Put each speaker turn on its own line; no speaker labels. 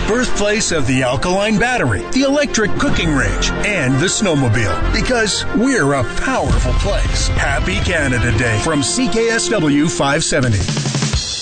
birthplace of the alkaline battery, the electric cooking range, and the snowmobile. Because we're a powerful place. Happy Canada Day from CKSW 570.